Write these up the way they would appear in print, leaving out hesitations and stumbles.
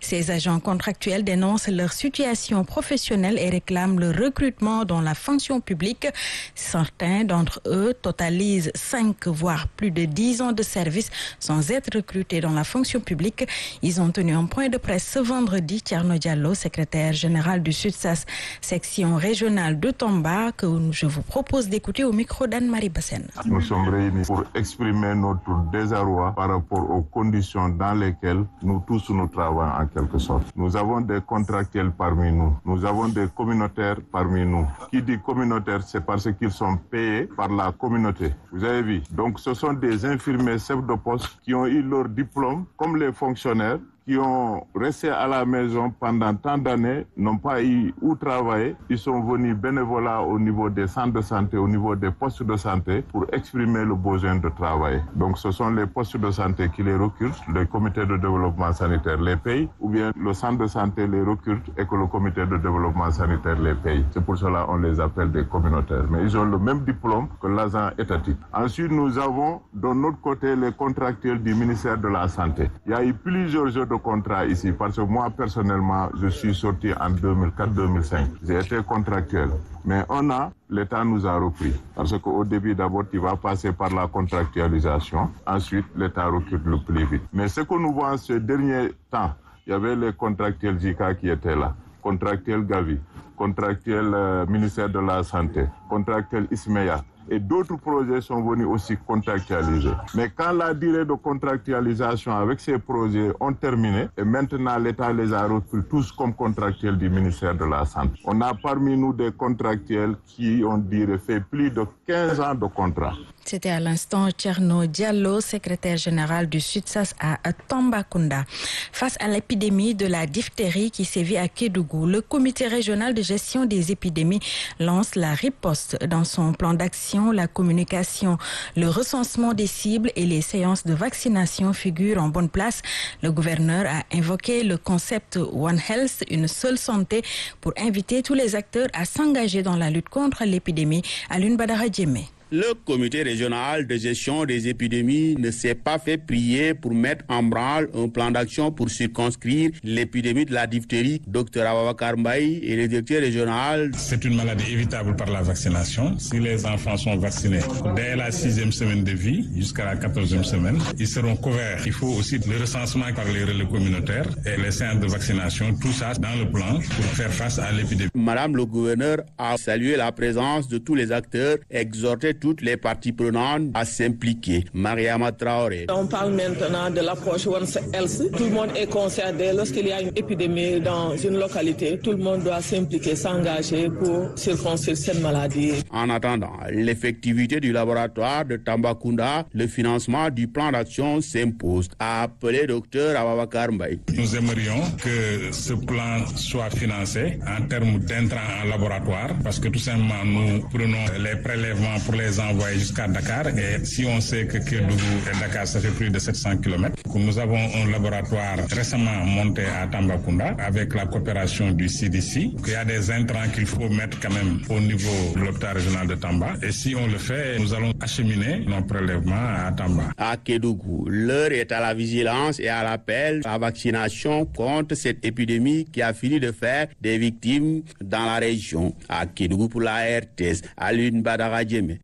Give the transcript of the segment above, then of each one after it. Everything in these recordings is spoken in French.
Ces agents contractuels dénoncent leur situation professionnelle et réclament le recrutement dans la fonction publique. Certains d'entre eux totalisent 5 voire plus de 10 ans de service sans être recrutés dans la fonction publique. Ils ont tenu un point de presse ce vendredi. Thierno Diallo, secrétaire général du SUTSAS, section régionale de Tamba, que je vous propose d'écouter au micro d'Anne-Marie Bassène. Nous sommes réunis pour exprimer notre désarroi par rapport aux conditions dans lesquelles nous tous nous travaillons en quelque sorte. Nous avons des contractuels parmi nous. Nous avons des communautaires parmi nous. Qui dit communautaire, c'est parce qu'ils sont payés par la communauté. Vous avez vu. Donc ce sont des infirmiers chefs de poste qui ont eu leur diplôme comme les fonctionnaires, qui ont resté à la maison pendant tant d'années, n'ont pas eu où travailler. Ils sont venus bénévolat au niveau des centres de santé, au niveau des postes de santé pour exprimer le besoin de travailler. Donc ce sont les postes de santé qui les recrutent, les comités de développement sanitaire les payent, ou bien le centre de santé les recrute et que le comité de développement sanitaire les paye. C'est pour cela qu'on les appelle des communautaires. Mais ils ont le même diplôme que l'agent étatique. Ensuite, nous avons de notre côté les contractuels du ministère de la Santé. Il y a eu plusieurs jeux de contrat ici, parce que moi personnellement je suis sorti en 2004-2005. J'ai été contractuel, mais l'État nous a repris, parce qu'au début d'abord tu vas passer par la contractualisation, ensuite l'État recrute le plus vite. Mais ce que nous voyons ce dernier temps, il y avait les contractuels JICA qui étaient là, contractuels Gavi, contractuels ministère de la Santé, contractuels Ismeya. Et d'autres projets sont venus aussi contractualiser. Mais quand la durée de contractualisation avec ces projets ont terminé, et maintenant l'État les a repris tous comme contractuels du ministère de la Santé. On a parmi nous des contractuels qui ont fait plus de 15 ans de contrat. C'était à l'instant Thierno Diallo, secrétaire général du SUTSAS à Tambacounda. Face à l'épidémie de la diphtérie qui sévit à Kédougou, le comité régional de gestion des épidémies lance la riposte. Dans son plan d'action, la communication, le recensement des cibles et les séances de vaccination figurent en bonne place. Le gouverneur a invoqué le concept One Health, une seule santé, pour inviter tous les acteurs à s'engager dans la lutte contre l'épidémie. Alioune Badara Djemé. Le comité régional de gestion des épidémies ne s'est pas fait prier pour mettre en branle un plan d'action pour circonscrire l'épidémie de la diphtérie. Dr Ababakar Mbaye est le directeur régional. C'est une maladie évitable par la vaccination. Si les enfants sont vaccinés dès la 6e semaine de vie jusqu'à la 14e semaine, ils seront couverts. Il faut aussi le recensement par les relais communautaires et les séances de vaccination, tout ça dans le plan pour faire face à l'épidémie. Madame le gouverneur a salué la présence de tous les acteurs, exhorté toutes les parties prenantes à s'impliquer. Mariama Traoré. On parle maintenant de l'approche One Health. Tout le monde est concerné. Lorsqu'il y a une épidémie dans une localité, tout le monde doit s'impliquer, s'engager pour circonscrire cette maladie. En attendant l'effectivité du laboratoire de Tambacounda, le financement du plan d'action s'impose, a appelé Dr Ababakar Mbaye. Nous aimerions que ce plan soit financé en termes d'intrants en laboratoire, parce que tout simplement nous prenons les prélèvements pour les envoyer jusqu'à Dakar, et si on sait que Kédougou et Dakar ça fait plus de 700 km, nous avons un laboratoire récemment monté à Tambacounda avec la coopération du CDC. Il y a des intrants qu'il faut mettre quand même au niveau de l'hôpital régional de Tamba, et si on le fait, nous allons acheminer nos prélèvements à Tamba. À Kédougou, l'heure est à la vigilance et à l'appel à la vaccination contre cette épidémie qui a fini de faire des victimes dans la région. À Kédougou pour la RTS, Alioune Badara Djemé.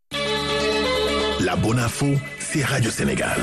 La bonne info, c'est Radio Sénégal.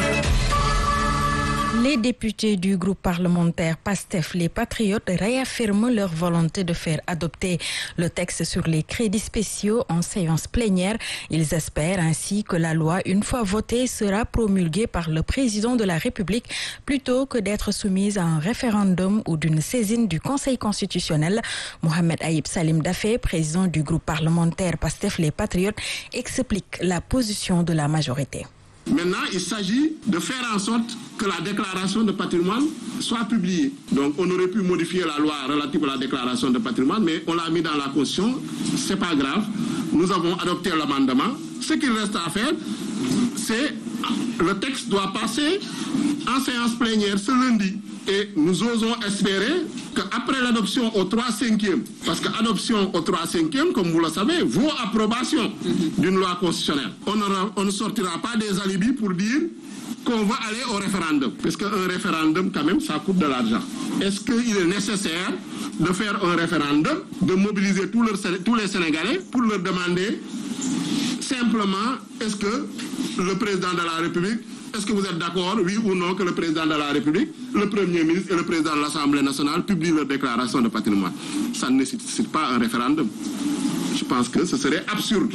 Les députés du groupe parlementaire PASTEF, les Patriotes, réaffirment leur volonté de faire adopter le texte sur les crédits spéciaux en séance plénière. Ils espèrent ainsi que la loi, une fois votée, sera promulguée par le président de la République plutôt que d'être soumise à un référendum ou d'une saisine du Conseil constitutionnel. Mohamed Aïb Salim Dafé, président du groupe parlementaire PASTEF, les Patriotes, explique la position de la majorité. Maintenant, il s'agit de faire en sorte que la déclaration de patrimoine soit publiée. Donc, on aurait pu modifier la loi relative à la déclaration de patrimoine, mais on l'a mis dans la Constitution. C'est pas grave. Nous avons adopté l'amendement. Ce qu'il reste à faire, c'est le texte doit passer en séance plénière ce lundi. Et nous osons espérer qu'après l'adoption au 3/5e, parce qu'adoption au 3/5e, comme vous le savez, vaut approbation d'une loi constitutionnelle. On ne sortira pas des alibis pour dire qu'on va aller au référendum. Parce qu'un référendum, quand même, ça coûte de l'argent. Est-ce qu'il est nécessaire de faire un référendum, de mobiliser tous les Sénégalais pour leur demander simplement, est-ce que le président de la République, est-ce que vous êtes d'accord, oui ou non, que le président de la République, le Premier ministre et le président de l'Assemblée nationale publient leur déclaration de patrimoine? Ça ne nécessite pas un référendum. Je pense que ce serait absurde.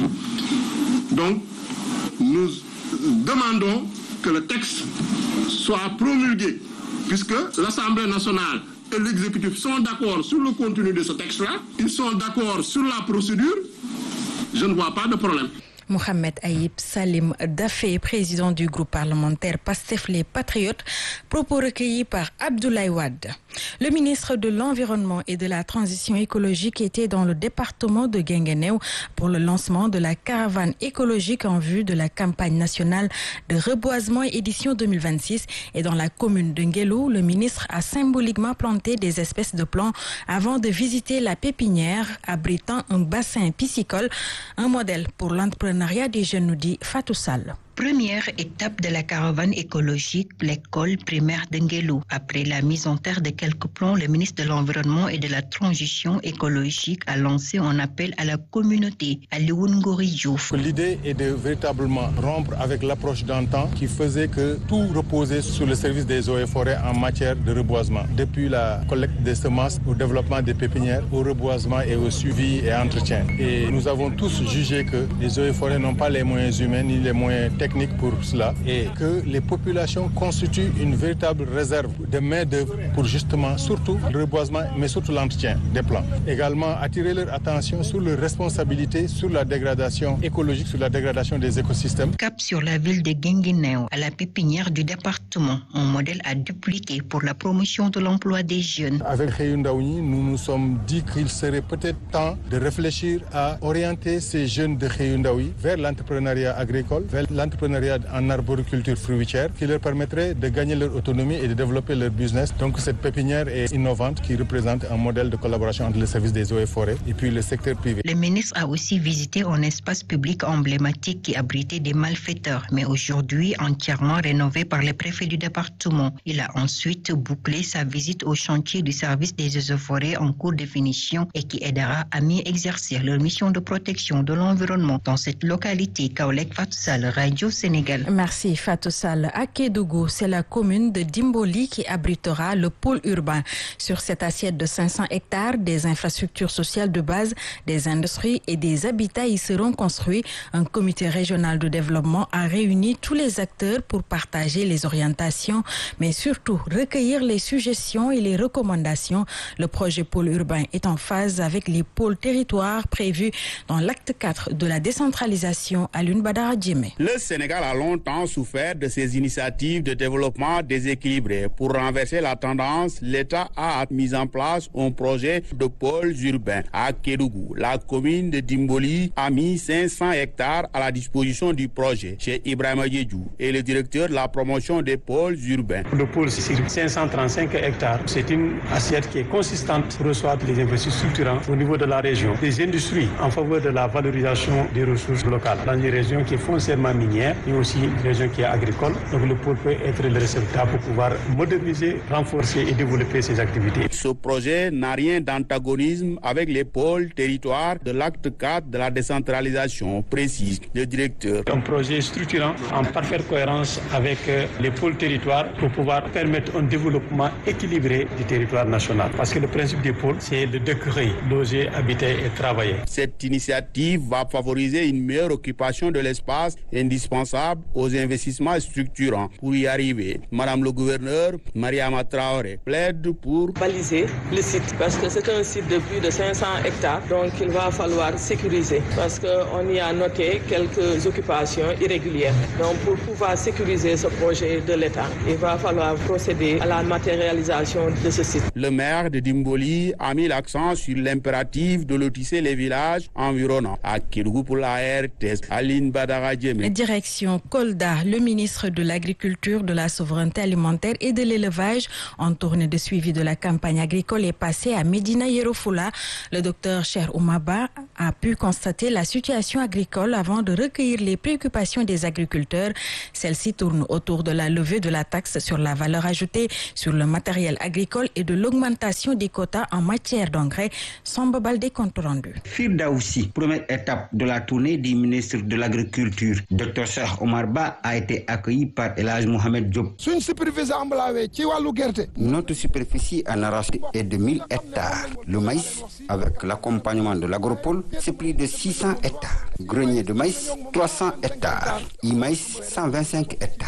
Donc, nous demandons que le texte soit promulgué, puisque l'Assemblée nationale et l'exécutif sont d'accord sur le contenu de ce texte-là, ils sont d'accord sur la procédure, je ne vois pas de problème. Mohamed Aïb Salim Dafé, président du groupe parlementaire PASTEF Les Patriotes, propos recueillis par Abdoulaye Wade. Le ministre de l'Environnement et de la Transition écologique était dans le département de Guinguinéo pour le lancement de la caravane écologique en vue de la campagne nationale de reboisement édition 2026. Et dans la commune de Nguelou, le ministre a symboliquement planté des espèces de plants avant de visiter la pépinière abritant un bassin piscicole, un modèle pour l'entrepreneuriat des jeunes, nous dit Fatou Sall. Première étape de la caravane écologique, l'école primaire de Nguelou. Après la mise en terre de quelques plans, le ministre de l'Environnement et de la Transition écologique a lancé un appel à la communauté, à Alioune Ngori Diouf. L'idée est de véritablement rompre avec l'approche d'antan qui faisait que tout reposait sur le service des eaux et forêts en matière de reboisement. Depuis la collecte des semences, au développement des pépinières, au reboisement et au suivi et entretien. Et nous avons tous jugé que les eaux et forêts n'ont pas les moyens humains ni les moyens techniques pour cela et que les populations constituent une véritable réserve de main-d'œuvre pour justement surtout le reboisement mais surtout l'entretien des plants. Également attirer leur attention sur leur responsabilité sur la dégradation écologique, sur la dégradation des écosystèmes. Cap sur la ville de Guinguinéo, à la pépinière du département, un modèle à dupliquer pour la promotion de l'emploi des jeunes. Avec Xëyu Ndaw ñi, nous nous sommes dit qu'il serait peut-être temps de réfléchir à orienter ces jeunes de Xëyu Ndaw yi vers l'entrepreneuriat agricole, vers l'entrepreneuriat en arboriculture fruitière qui leur permettrait de gagner leur autonomie et de développer leur business. Donc cette pépinière est innovante qui représente un modèle de collaboration entre le service des eaux et forêts et puis le secteur privé. Le ministre a aussi visité un espace public emblématique qui abritait des malfaiteurs, mais aujourd'hui entièrement rénové par le préfet du département. Il a ensuite bouclé sa visite au chantier du service des eaux et forêts en cours de finition et qui aidera à mieux exercer leur mission de protection de l'environnement dans cette localité. Kaolek Fatou Sall, Radio Sénégal. Merci Fatou Sall. À Kédougou, c'est la commune de Dimboli qui abritera le pôle urbain. Sur cette assiette de 500 hectares, des infrastructures sociales de base, des industries et des habitats y seront construits. Un comité régional de développement a réuni tous les acteurs pour partager les orientations, mais surtout recueillir les suggestions et les recommandations. Le projet pôle urbain est en phase avec les pôles territoires prévus dans l'acte 4 de la décentralisation à Alioune Badara Djemé. Le Sénégal a longtemps souffert de ces initiatives de développement déséquilibrées. Pour renverser la tendance, l'État a mis en place un projet de pôles urbains à Kédougou. La commune de Dimboli a mis 500 hectares à la disposition du projet. Chez Ibrahima Diédhiou et le directeur de la promotion des pôles urbains. Le pôle sur 535 hectares, c'est une assiette qui est consistante pour recevoir les investissements structurants au niveau de la région. Les industries en faveur de la valorisation des ressources locales. Dans une région qui est foncièrement minière et aussi une région qui est agricole. Donc le pôle peut être le réceptacle pour pouvoir moderniser, renforcer et développer ces activités. Ce projet n'a rien d'antagonisme avec les pôles territoires de l'acte 4 de la décentralisation, précise le directeur. Un projet structurant en parfaite cohérence avec les pôles territoires pour pouvoir permettre un développement équilibré du territoire national. Parce que le principe des pôles, c'est de décret, loger, habiter et travailler. Cette initiative va favoriser une meilleure occupation de l'espace indispensable aux investissements structurants. Pour y arriver, Madame le gouverneur, Mariama Traoré, plaide pour baliser le site parce que c'est un site de plus de 500 hectares, donc il va falloir sécuriser parce qu'on y a noté quelques occupations irrégulières. Donc pour pouvoir sécuriser ce projet de l'État. Il va falloir procéder à la matérialisation de ce site. Le maire de Dimboli a mis l'accent sur l'impératif de lotisser les villages environnants. À Kédougou pour la RTS, Aline Badara Djemé. Direction Kolda, le ministre de l'Agriculture, de la Souveraineté alimentaire et de l'Élevage en tournée de suivi de la campagne agricole est passé à Médina Yoro Fula. Le docteur Cheikh Oumar Ba a pu constater la situation agricole avant de recueillir les préoccupations des agriculteurs. Celle-ci tourne autour de la levée de la taxe sur la valeur ajoutée sur le matériel agricole et de l'augmentation des quotas en matière d'engrais. Samba Baldé compte rendu. Firdausi, première étape de la tournée du ministre de l'Agriculture, Dr Cheikh Oumar Ba, a été accueilli par El Hadj Mohamed Diop. Notre superficie en arachide est de 1000 hectares. Le maïs, avec l'accompagnement de l'agropole, c'est plus de 600 hectares. Grenier de maïs, 300 hectares. E-maïs, 125 hectares.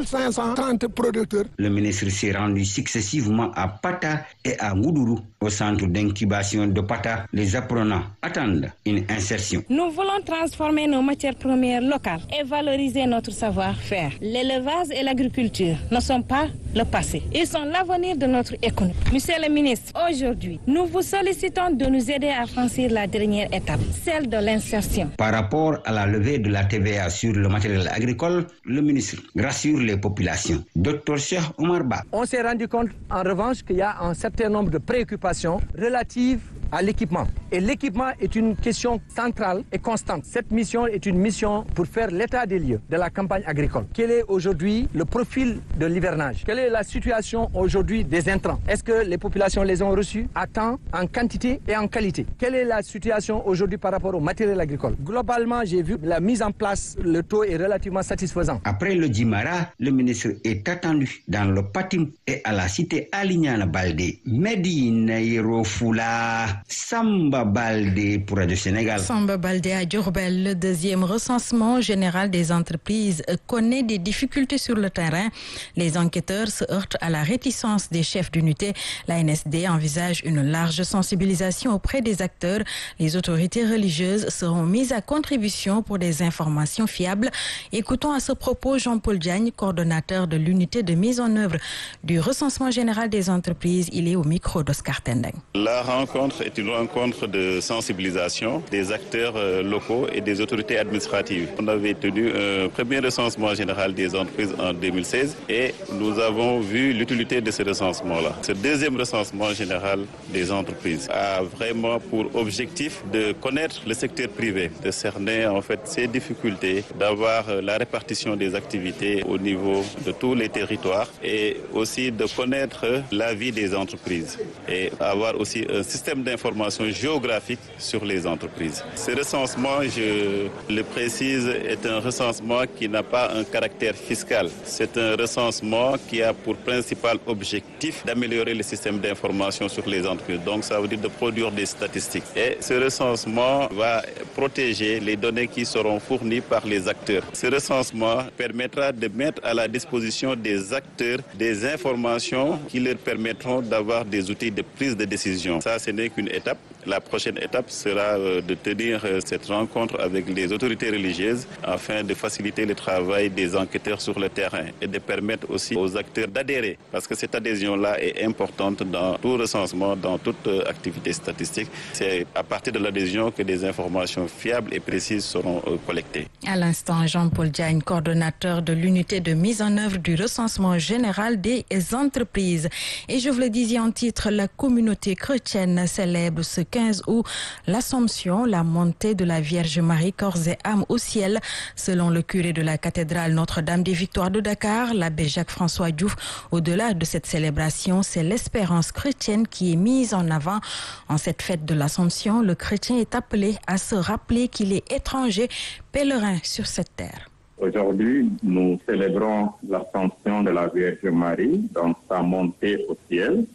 1530 producteurs. Le ministre s'est rendu successivement à Pata et à Ngoudourou. Au centre d'incubation de Pata, les apprenants attendent une insertion. Nous voulons transformer nos matières premières locales et valoriser notre savoir-faire. L'élevage et l'agriculture ne sont pas le passé. Ils sont l'avenir de notre économie. Monsieur le ministre, aujourd'hui, nous vous sollicitons de nous aider à franchir la dernière étape, celle de l'insertion. Par rapport à la levée de la TVA sur le matériel agricole, le ministre rassure les populations. Dr Cheikh Oumar Ba. On s'est rendu compte en revanche qu'il y a un certain nombre de préoccupations relatives à l'équipement. Et l'équipement est une question centrale et constante. Cette mission est une mission pour faire l'état des lieux de la campagne agricole. Quel est aujourd'hui le profil de l'hivernage? Quelle est la situation aujourd'hui des intrants? Est-ce que les populations les ont reçus à temps, en quantité et en qualité? Quelle est la situation aujourd'hui par rapport au matériel agricole? Globalement, j'ai vu la mise en place, le taux est relativement satisfaisant. Après le Djimara, le ministre est attendu dans le Patim et à la cité Alignana Baldé. Médina Yoro Fula. Samba Baldé pour Radio Sénégal. Samba Baldé à Diourbel, le deuxième recensement général des entreprises connaît des difficultés sur le terrain. Les enquêteurs se heurtent à la réticence des chefs d'unité. La NSD envisage une large sensibilisation auprès des acteurs. Les autorités religieuses seront mises à contribution pour des informations fiables. Écoutons à ce propos Jean-Paul Diagne, coordonnateur de l'unité de mise en œuvre du recensement général des entreprises. Il est au micro d'Oscar Tendeng. La rencontre est une rencontre de sensibilisation des acteurs locaux et des autorités administratives. On avait tenu un premier recensement général des entreprises en 2016 et nous avons vu l'utilité de ce recensement-là. Ce deuxième recensement général des entreprises a vraiment pour objectif de connaître le secteur privé, de cerner en fait ses difficultés, d'avoir la répartition des activités au niveau de tous les territoires et aussi de connaître la vie des entreprises et avoir aussi un système d'information géographique sur les entreprises. Ce recensement, je le précise, est un recensement qui n'a pas un caractère fiscal. C'est un recensement qui a pour principal objectif d'améliorer le système d'information sur les entreprises. Donc ça veut dire de produire des statistiques. Et ce recensement va protéger les données qui seront fournies par les acteurs. Ce recensement permettra de mettre à la disposition des acteurs des informations qui leur permettront d'avoir des outils de prise de décision. Ça, ce n'est qu'une étape. La prochaine étape sera de tenir cette rencontre avec les autorités religieuses afin de faciliter le travail des enquêteurs sur le terrain et de permettre aussi aux acteurs d'adhérer parce que cette adhésion-là est importante dans tout recensement, dans toute activité statistique. C'est à partir de l'adhésion que des informations fiables et précises seront collectées. À l'instant, Jean-Paul Diagne, coordonnateur de l'unité de mise en œuvre du recensement général des entreprises. Et je vous le disais en titre, la communauté chrétienne célèbre ce 15 août l'Assomption, la montée de la Vierge Marie corps et âme au ciel. Selon le curé de la cathédrale Notre-Dame des Victoires de Dakar, l'abbé Jacques-François Diouf, au-delà de cette célébration, c'est l'espérance chrétienne qui est mise en avant. En cette fête de l'Assomption, le chrétien est appelé à se rappeler qu'il est étranger, pèlerin sur cette terre. Aujourd'hui, nous célébrons l'Assomption de la Vierge Marie, donc sa montée au ciel.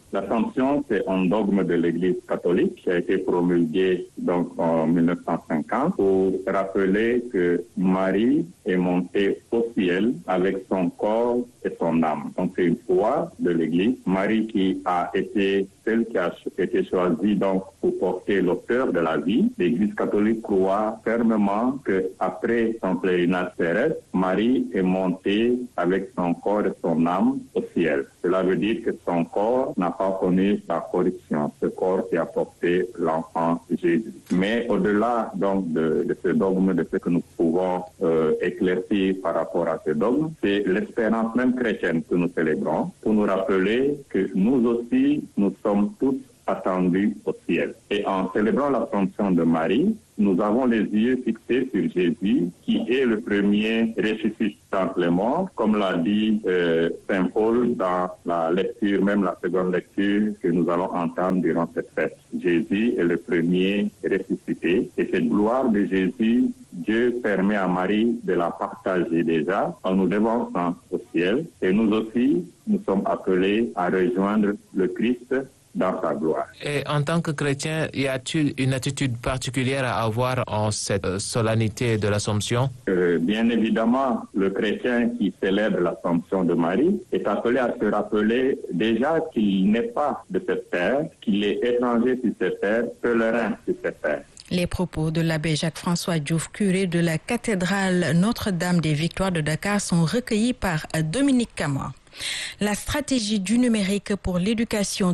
L'Assomption, c'est un dogme de l'Église catholique qui a été promulgué donc en 1950 pour rappeler que Marie est montée au ciel avec son corps et son âme. Donc c'est une foi de l'Église. Marie qui a été celle qui a été choisie donc pour porter l'auteur de la vie. L'Église catholique croit fermement que après son pèlerinage terrestre, Marie est montée avec son corps et son âme au ciel. Cela veut dire que son corps n'a pas connu la corruption, ce corps qui a porté l'enfant Jésus. Mais au-delà donc de ce dogme, de ce que nous pouvons éclaircir par rapport à ce dogme, c'est l'espérance même chrétienne que nous célébrons pour nous rappeler que nous aussi, nous sommes tous attendus au ciel. Et en célébrant l'Assomption de Marie, nous avons les yeux fixés sur Jésus, qui est le premier ressuscité d'entre les morts, comme l'a dit Saint Paul dans la lecture, même la seconde lecture que nous allons entendre durant cette fête. Jésus est le premier ressuscité, et cette gloire de Jésus, Dieu permet à Marie de la partager déjà en nous dévançant au ciel, et nous aussi, nous sommes appelés à rejoindre le Christ dans sa gloire. Et en tant que chrétien, y a-t-il une attitude particulière à avoir en cette solennité de l'Assomption? Bien évidemment, le chrétien qui célèbre l'Assomption de Marie est appelé à se rappeler déjà qu'il n'est pas de cette terre, qu'il est étranger sur cette terre, pèlerin sur cette terre. Les propos de l'abbé Jacques-François Diouf, curé de la cathédrale Notre-Dame des Victoires de Dakar, sont recueillis par Dominique Camon. La stratégie du numérique pour l'éducation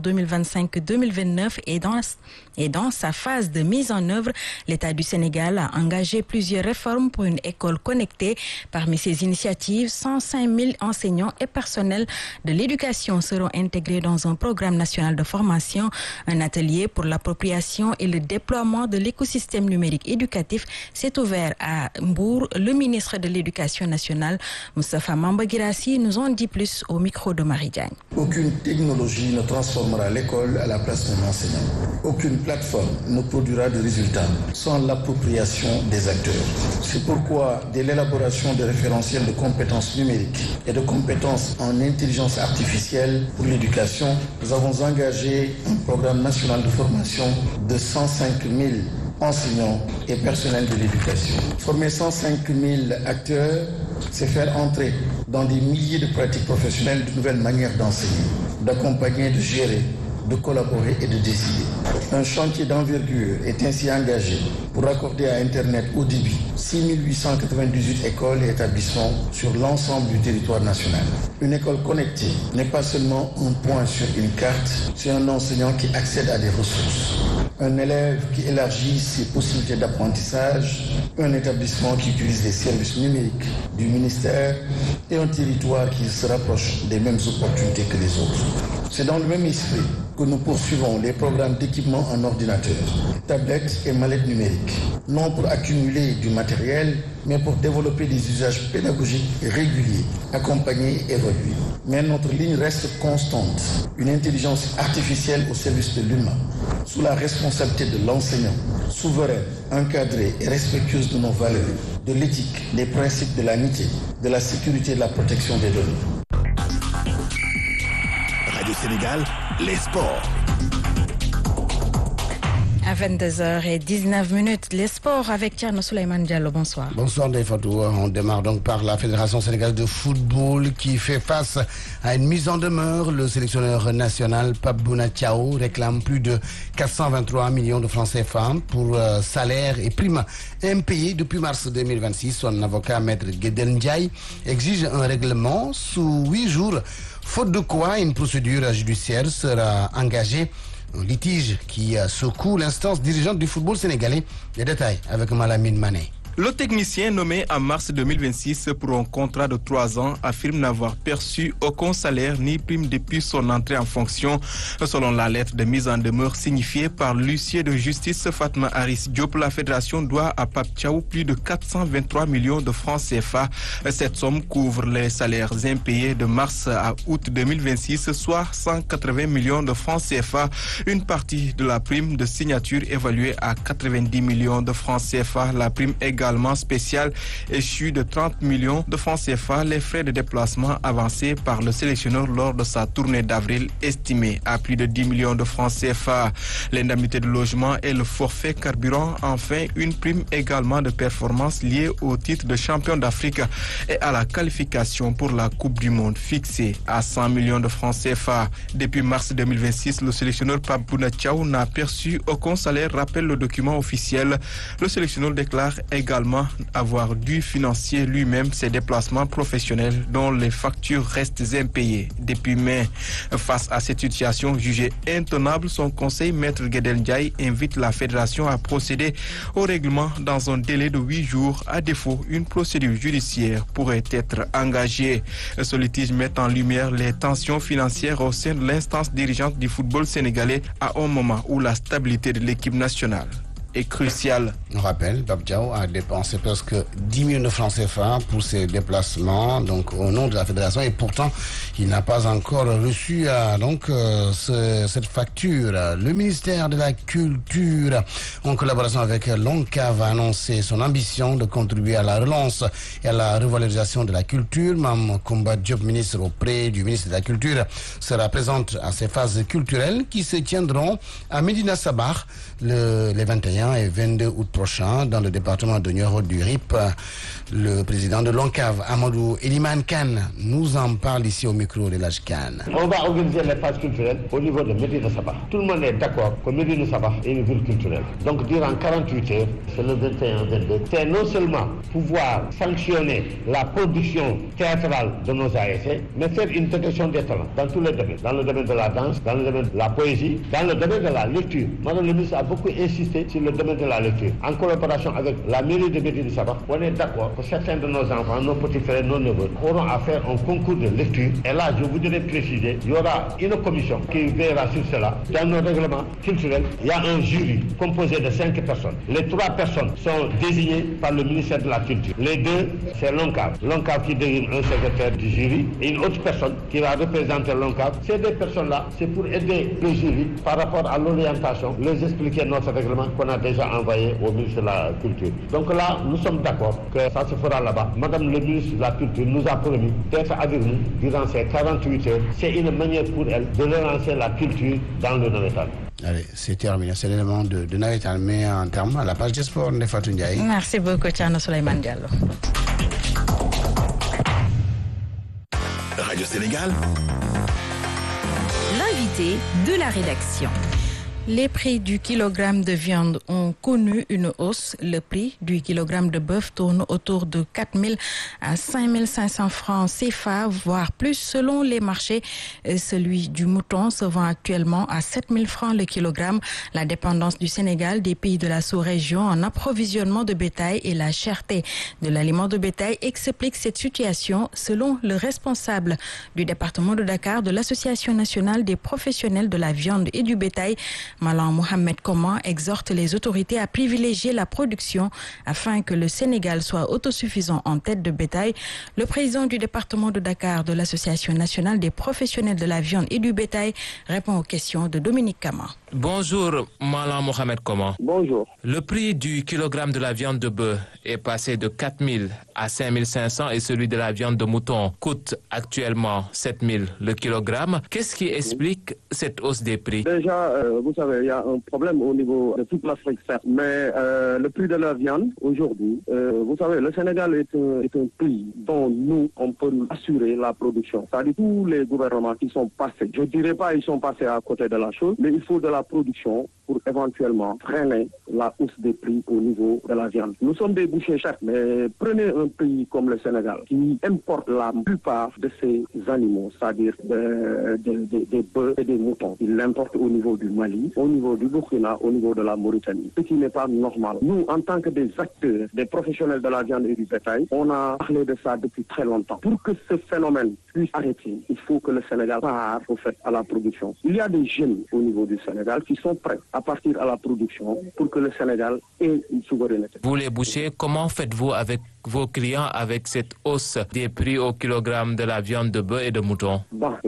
2025-2029 est dans sa phase de mise en œuvre. L'État du Sénégal a engagé plusieurs réformes pour une école connectée. Parmi ces initiatives, 105 000 enseignants et personnels de l'éducation seront intégrés dans un programme national de formation. Un atelier pour l'appropriation et le déploiement de l'écosystème numérique éducatif s'est ouvert à Mbour. Le ministre de l'Éducation nationale, Moustapha Mamba Guirassy, nous en dit plus au micro de Marie Diagne. Aucune technologie ne transformera l'école à la place d'un enseignant. Aucune plateforme ne produira de résultats sans l'appropriation des acteurs. C'est pourquoi, dès l'élaboration des référentiels de compétences numériques et de compétences en intelligence artificielle pour l'éducation, nous avons engagé un programme national de formation de 105 000 enseignants et personnels de l'éducation. Former 105 000 acteurs, c'est faire entrer dans des milliers de pratiques professionnelles de nouvelles manières d'enseigner, d'accompagner, de gérer, de collaborer et de décider. Un chantier d'envergure est ainsi engagé pour accorder à Internet haut débit 6 898 écoles et établissements sur l'ensemble du territoire national. Une école connectée n'est pas seulement un point sur une carte, c'est un enseignant qui accède à des ressources, un élève qui élargit ses possibilités d'apprentissage, un établissement qui utilise les services numériques du ministère et un territoire qui se rapproche des mêmes opportunités que les autres. C'est dans le même esprit que nous poursuivons les programmes d'équipement en ordinateur, tablettes et mallettes numériques, non pour accumuler du matériel, mais pour développer des usages pédagogiques réguliers, accompagnés et évolués. Mais notre ligne reste constante, une intelligence artificielle au service de l'humain, sous la responsabilité de l'enseignant, souveraine, encadrée et respectueuse de nos valeurs, de l'éthique, des principes de l'amitié, de la sécurité et de la protection des données. Radio Sénégal, les sports. À 22h19, les sports avec Thierno Souleymane Diallo. Bonsoir. Bonsoir Ndeye Fatou. On démarre donc par la Fédération sénégalaise de football qui fait face à une mise en demeure. Le sélectionneur national Pape Bouna Thiaw réclame plus de 423 millions de francs CFA pour salaire et primes impayés depuis mars 2026. Son avocat Maître Guédel Ndiaye exige un règlement sous 8 jours, faute de quoi une procédure judiciaire sera engagée. Un litige qui secoue l'instance dirigeante du football sénégalais. Les détails avec Malamine Mané. Le technicien nommé en mars 2026 pour un contrat de 3 ans affirme n'avoir perçu aucun salaire ni prime depuis son entrée en fonction. Selon la lettre de mise en demeure signifiée par l'huissier de justice Fatma Aris Diop, la fédération doit à Pape Thiaw plus de 423 millions de francs CFA. Cette somme couvre les salaires impayés de mars à août 2026, soit 180 millions de francs CFA. Une partie de la prime de signature évaluée à 90 millions de francs CFA. La prime égale également spécial échu de 30 millions de francs CFA les frais de déplacement avancés par le sélectionneur lors de sa tournée d'avril estimée à plus de 10 millions de francs CFA. L'indemnité de logement et le forfait carburant, enfin une prime également de performance liée au titre de champion d'Afrique et à la qualification pour la Coupe du Monde fixée à 100 millions de francs CFA. Depuis mars 2026, le sélectionneur Pape Bouna Thiaw n'a perçu aucun salaire, rappelle le document officiel. Le sélectionneur déclare également avoir dû financer lui-même ses déplacements professionnels dont les factures restent impayées depuis mai. Face à cette situation jugée intenable, son conseil, Maître Guedel Ndiaye, invite la fédération à procéder au règlement dans un délai de 8 jours. À défaut, une procédure judiciaire pourrait être engagée. Ce litige met en lumière les tensions financières au sein de l'instance dirigeante du football sénégalais à un moment où la stabilité de l'équipe nationale est cruciale. On rappelle, Pape Thiaw a dépensé presque 10 millions de francs CFA pour ses déplacements, donc au nom de la fédération, et pourtant il n'a pas encore reçu cette facture. Le ministère de la Culture, en collaboration avec l'ONCAV, a annoncé son ambition de contribuer à la relance et à la revalorisation de la culture. Mme Koumba Diop, ministre auprès du ministre de la Culture, sera présente à ces phases culturelles qui se tiendront à Médina Sabah les 21 et 22 août prochains dans le département de Nioro du RIP. Le président de l'ONCAV, Amadou Eliman Khan, nous en parle ici au micro de l'âge Khan. On va organiser les phases culturelles au niveau de Médina Sabah. Tout le monde est d'accord que Médina Sabah est une ville culturelle. Donc durant 48 heures, c'est le 21-22, c'est non seulement pouvoir sanctionner la production théâtrale de nos ASC, mais faire une détection des talents dans tous les domaines. Dans le domaine de la danse, dans le domaine de la poésie, dans le domaine de la lecture. Madame le ministre a beaucoup insisté sur le domaine de la lecture. En collaboration avec la mairie de Médina Sabah, on est d'accord que certains de nos enfants, nos petits frères, nos neveux, auront à faire un concours de lecture. Et là, je voudrais préciser, il y aura une commission qui veillera sur cela. Dans nos règlements culturels, il y a un jury composé de 5 personnes. Les 3 personnes sont désignées par le ministère de la Culture. Les 2, c'est l'ONCAV. L'ONCAV qui désigne un secrétaire du jury et une autre personne qui va représenter l'ONCAV. Ces 2 personnes-là, c'est pour aider le jury par rapport à l'orientation, les expliquer notre règlement qu'on a déjà envoyé au ministre de la Culture. Donc là, nous sommes d'accord que ça se fera là-bas. Madame le ministre de la Culture nous a promis d'être avec nous durant ces 48 heures. C'est une manière pour elle de relancer la culture dans le Navétal. Allez, c'est terminé. C'est l'élément de Navétal, mais en termes à la page des sports, Nefatou Ndiaye. Merci beaucoup, Tchano Souleymane Diallo. Radio Sénégal. L'invité de la rédaction. Les prix du kilogramme de viande ont connu une hausse. Le prix du kilogramme de bœuf tourne autour de 4 000 à 5 500 francs CFA, voire plus selon les marchés. Celui du mouton se vend actuellement à 7 000 francs le kilogramme. La dépendance du Sénégal des pays de la sous-région en approvisionnement de bétail et la cherté de l'aliment de bétail expliquent cette situation, selon le responsable du département de Dakar de l'Association nationale des professionnels de la viande et du bétail. Malan Mohamed Koman exhorte les autorités à privilégier la production afin que le Sénégal soit autosuffisant en tête de bétail. Le président du département de Dakar de l'Association nationale des professionnels de la viande et du bétail répond aux questions de Dominique Kama. Bonjour Malan Mohamed Koman. Bonjour. Le prix du kilogramme de la viande de bœuf est passé de 4 000 à 5 500 et celui de la viande de mouton coûte actuellement 7 000 le kilogramme. Qu'est-ce qui explique cette hausse des prix? Déjà, vous savez, il y a un problème au niveau de toute l'Afrique, certes, mais le prix de la viande aujourd'hui, vous savez, le Sénégal est un pays dont nous, on peut assurer la production. C'est-à-dire tous les gouvernements qui sont passés, je ne dirais pas ils sont passés à côté de la chose, mais il faut de la production pour éventuellement freiner la hausse des prix au niveau de la viande. Nous sommes des bouchers chers, mais prenez un pays comme le Sénégal qui importe la plupart de ces animaux, c'est-à-dire des bœufs et des moutons. Il l'importe au niveau du Mali, au niveau du Burkina, au niveau de la Mauritanie, ce qui n'est pas normal. Nous, en tant que des acteurs, des professionnels de la viande et du bétail, on a parlé de ça depuis très longtemps. Pour que ce phénomène puisse arrêter, il faut que le Sénégal parte au fait à la production. Il y a des jeunes au niveau du Sénégal qui sont prêts à partir à la production pour que le Sénégal ait une souveraineté. Vous les bouchers, comment faites-vous avec vos clients avec cette hausse des prix au kilogramme de la viande de bœuf et de mouton?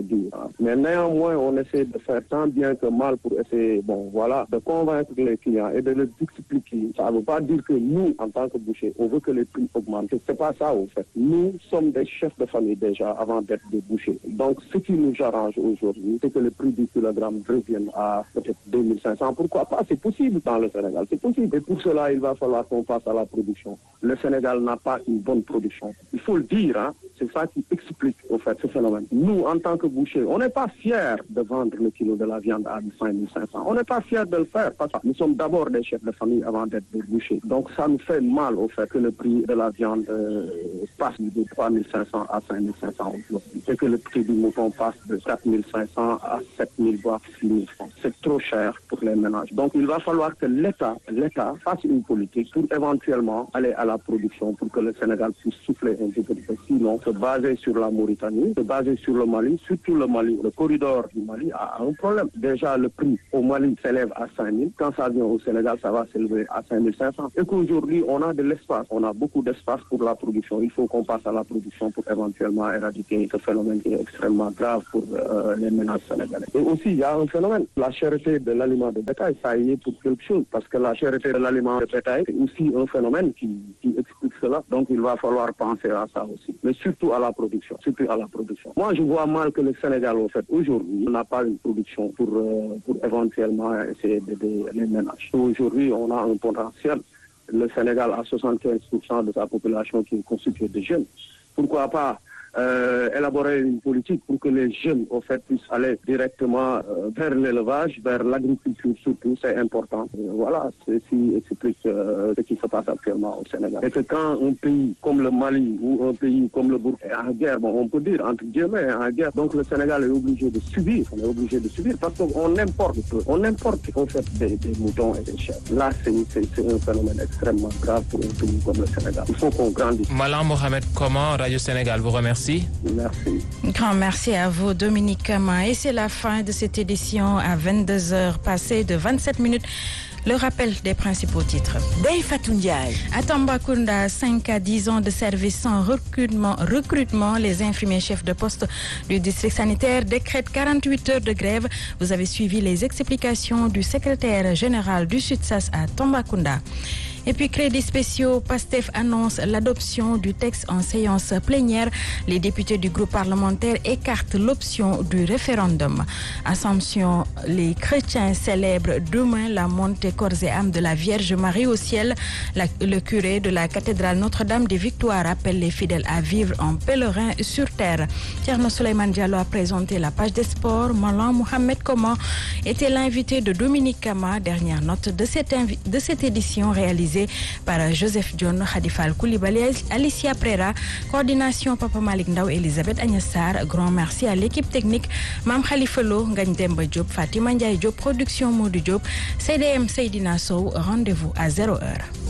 Mais néanmoins, on essaie de faire tant bien que mal pour essayer, de convaincre les clients et de leur expliquer. Ça ne veut pas dire que nous, en tant que bouchers, on veut que les prix augmentent. C'est pas ça, au fait. Nous sommes des chefs de famille déjà avant d'être des bouchers. Donc, ce qui nous arrange aujourd'hui, c'est que le prix du kilogramme revienne à peut-être 2500. Pourquoi pas? C'est possible dans le Sénégal. C'est possible. Et pour cela, il va falloir qu'on passe à la production. Le Sénégal n'a pas une bonne production. Il faut le dire, hein. C'est ça qui explique, au fait, ce phénomène. Nous, en tant que bouchers, on n'est pas fiers de vendre le kilo de la viande à 5500. On n'est pas fiers de le faire parce que nous sommes d'abord des chefs de famille avant d'être des bouchers. Donc, ça nous fait mal, au fait, que le prix de la viande passe de 3500 à 5500 aujourd'hui. Et que le prix du mouton passe de 4500 à 7000 voire 6000 francs. C'est trop cher pour les ménages. Donc, il va falloir que l'État fasse une politique pour éventuellement aller à la production pour que le Sénégal puisse souffler un petit peu. Sinon, se baser sur la Mauritanie, se baser sur le Mali, surtout le Mali. Le corridor du Mali a un problème. Déjà, le prix au Mali s'élève à 5000. Quand ça vient au Sénégal, ça va s'élever à 5500. Et qu'aujourd'hui, on a de l'espace. On a beaucoup d'espace pour la production. Il faut qu'on passe à la production pour éventuellement éradiquer ce phénomène qui est extrêmement grave pour les ménages sénégalais. Et aussi, il y a un phénomène. La cherté de l'aliment de bétail, ça y est pour quelque chose. Parce que la cherté de l'aliment de bétail, c'est aussi un phénomène qui explique cela. Donc, il va falloir penser à ça aussi. Mais surtout à la production. Moi, je vois mal que le Sénégal, au fait, aujourd'hui, n'a pas une production pour éventuellement essayer d'aider les ménages. Aujourd'hui, on a un potentiel. Le Sénégal a 75% de sa population qui est constituée de jeunes. Pourquoi pas élaborer une politique pour que les jeunes, au fait, puissent aller directement vers l'élevage, vers l'agriculture surtout, c'est important. Voilà, c'est ce qui explique ce qui se passe actuellement au Sénégal. Et que quand un pays comme le Mali ou un pays comme le Burkina est en guerre, on peut dire, entre guillemets, en guerre, donc le Sénégal est obligé de subir. On est obligé de subir parce qu'on importe en fait des moutons et des chèvres. Là, c'est un phénomène extrêmement grave pour un pays comme le Sénégal. Il faut qu'on grandisse. Malang Mohamed, comment Radio Sénégal vous remercie? Merci. Grand merci à vous, Dominique Kama. Et c'est la fin de cette édition à 22h passées de 27 minutes. Le rappel des principaux titres. Dey Fatou Ndiaye. À Tambacounda, 5 à 10 ans de service sans recrutement. Les infirmiers chefs de poste du district sanitaire décrètent 48 heures de grève. Vous avez suivi les explications du secrétaire général du SUTSAS à Tambacounda. Et puis, crédits spéciaux, PASTEF annonce l'adoption du texte en séance plénière. Les députés du groupe parlementaire écartent l'option du référendum. Assomption, les chrétiens célèbrent demain la montée corps et âme de la Vierge Marie au ciel. Le curé de la cathédrale Notre-Dame des Victoires appelle les fidèles à vivre en pèlerin sur terre. Thierno Souleymane Diallo a présenté la page des sports. Malang Mohamed Koman était l'invité de Dominique Kama. Dernière note de cette édition réalisée par Joseph John, Khadifal Koulibaly, Alicia Prera, coordination Papa Malik Ndaw, Elisabeth Agnassar. Grand merci à l'équipe technique, Mam Khalifa Lo, Ngagne Demba Diop, Fatima Ndiaye Diop, production Modou Diop, CDM Seydina Sow. Rendez-vous à 0h.